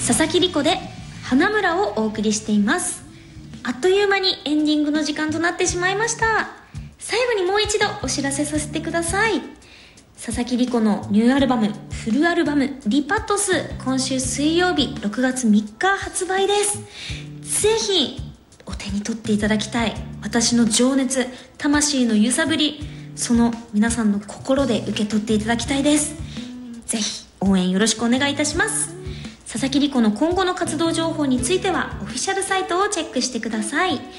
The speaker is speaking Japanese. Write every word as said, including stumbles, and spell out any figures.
佐々木莉子で花村をお送りしています。あっという間にエンディングの時間となってしまいました。最後にもう一度お知らせさせてください。佐々木莉子のニューアルバム、フルアルバムリパトス、今週水曜日ろくがつみっか発売です。ぜひお手に取っていただきたい。私の情熱、魂の揺さぶり、その皆さんの心で受け取っていただきたいです。ぜひ応援よろしくお願いいたします。佐々木莉子の今後の活動情報についてはオフィシャルサイトをチェックしてください。